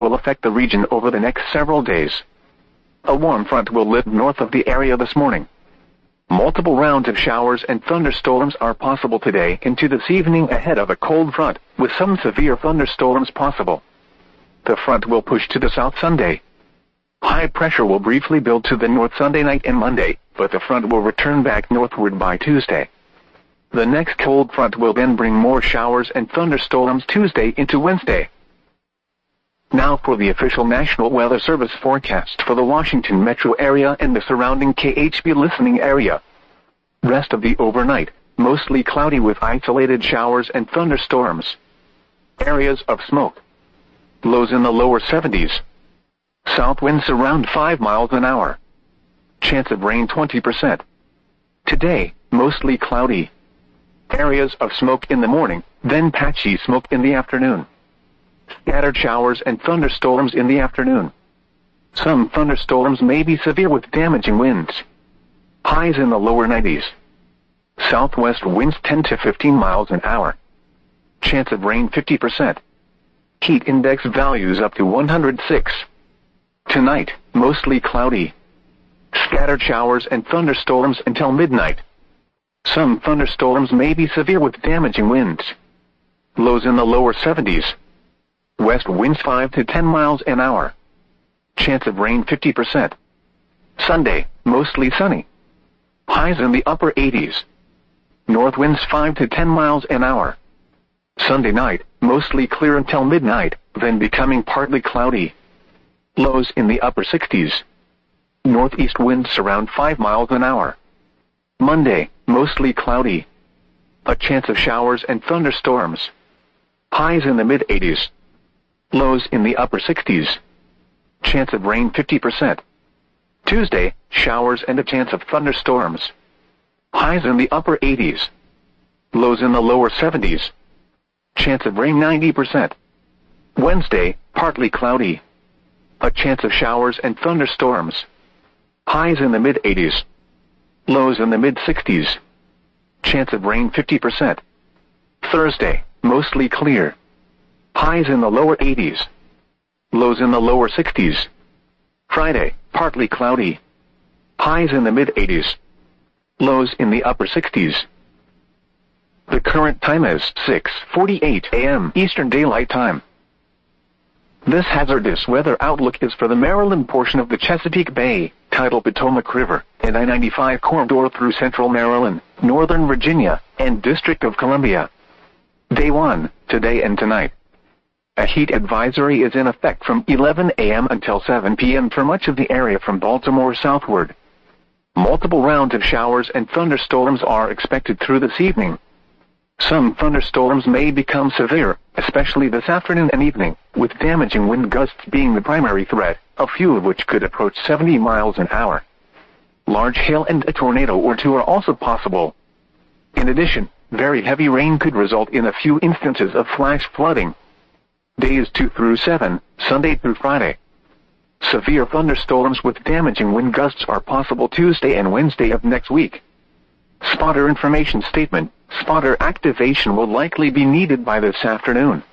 will affect the region over the next several days. A warm front will lift north of the area this morning. Multiple rounds of showers and thunderstorms are possible today into this evening ahead of a cold front, with some severe thunderstorms possible. The front will push to the south Sunday. High pressure will briefly build to the north Sunday night and Monday, but the front will return back northward by Tuesday. The next cold front will then bring more showers and thunderstorms Tuesday into Wednesday. Now for the official National Weather Service forecast for the Washington metro area and the surrounding KHB listening area. Rest of the overnight, mostly cloudy with isolated showers and thunderstorms. Areas of smoke. Lows in the lower 70s. South winds around 5 miles an hour. Chance of rain 20%. Today, mostly cloudy. Areas of smoke in the morning, then patchy smoke in the afternoon. Scattered showers and thunderstorms in the afternoon. Some thunderstorms may be severe with damaging winds. Highs in the lower 90s. Southwest winds 10 to 15 miles an hour. Chance of rain 50%. Heat index values up to 106. Tonight, mostly cloudy. Scattered showers and thunderstorms until midnight. Some thunderstorms may be severe with damaging winds. Lows in the lower 70s. West winds 5 to 10 miles an hour. Chance of rain 50%. Sunday, mostly sunny. Highs in the upper 80s. North winds 5 to 10 miles an hour. Sunday night, mostly clear until midnight, then becoming partly cloudy. Lows in the upper 60s. Northeast winds around 5 miles an hour. Monday, mostly cloudy. A chance of showers and thunderstorms. Highs in the mid-80s. Lows in the upper 60s. Chance of rain 50%. Tuesday, showers and a chance of thunderstorms. Highs in the upper 80s. Lows in the lower 70s. Chance of rain 90%. Wednesday, partly cloudy. A chance of showers and thunderstorms. Highs in the mid-80s. Lows in the mid-60s. Chance of rain 50%. Thursday, mostly clear. Highs in the lower 80s. Lows in the lower 60s. Friday, partly cloudy. Highs in the mid-80s. Lows in the upper 60s. The current time is 6:48 a.m. Eastern Daylight Time. This hazardous weather outlook is for the Maryland portion of the Chesapeake Bay, tidal Potomac River, and I-95 corridor through central Maryland, northern Virginia, and District of Columbia. Day 1, today and tonight. A heat advisory is in effect from 11 a.m. until 7 p.m. for much of the area from Baltimore southward. Multiple rounds of showers and thunderstorms are expected through this evening. Some thunderstorms may become severe, especially this afternoon and evening, with damaging wind gusts being the primary threat, a few of which could approach 70 miles an hour. Large hail and a tornado or two are also possible. In addition, very heavy rain could result in a few instances of flash flooding. Days 2 through 7, Sunday through Friday. Severe thunderstorms with damaging wind gusts are possible Tuesday and Wednesday of next week. Spotter information statement. Spotter activation will likely be needed by this afternoon.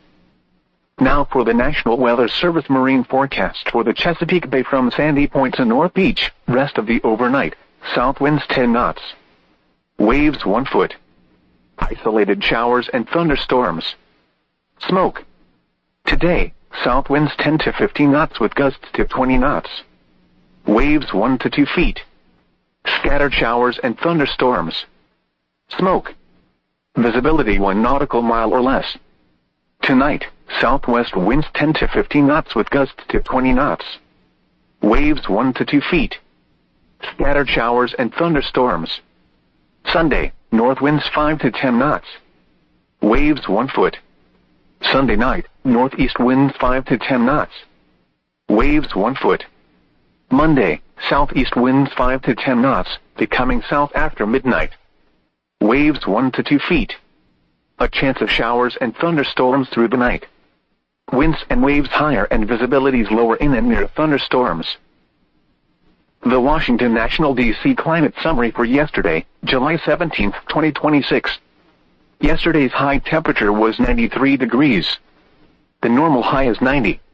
Now for the National Weather Service marine forecast for the Chesapeake Bay from Sandy Point to North Beach, rest of the overnight, south winds 10 knots. Waves 1 foot. Isolated showers and thunderstorms. Smoke. Today, south winds 10 to 15 knots with gusts to 20 knots. Waves 1 to 2 feet. Scattered showers and thunderstorms. Smoke. Visibility 1 nautical mile or less. Tonight, southwest winds 10 to 15 knots with gusts to 20 knots. Waves 1 to 2 feet. Scattered showers and thunderstorms. Sunday, north winds 5 to 10 knots. Waves 1 foot. Sunday night, northeast winds 5 to 10 knots. Waves 1 foot. Monday, southeast winds 5 to 10 knots, becoming south after midnight. Waves 1 to 2 feet. A chance of showers and thunderstorms through the night. Winds and waves higher and visibilities lower in and near thunderstorms. The Washington National DC Climate Summary for yesterday, July 17, 2026. Yesterday's high temperature was 93 degrees. The normal high is 90.